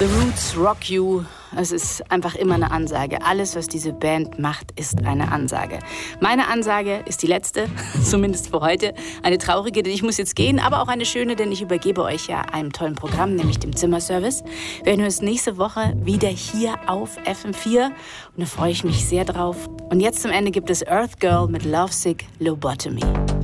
The Roots, Rock You, es ist einfach immer eine Ansage. Alles, was diese Band macht, ist eine Ansage. Meine Ansage ist die letzte, zumindest für heute. Eine traurige, denn ich muss jetzt gehen, aber auch eine schöne, denn ich übergebe euch ja einem tollen Programm, nämlich dem Zimmerservice. Wir hören uns nächste Woche wieder hier auf FM4 und da freue ich mich sehr drauf. Und jetzt zum Ende gibt es Earth Girl mit Lovesick Lobotomy.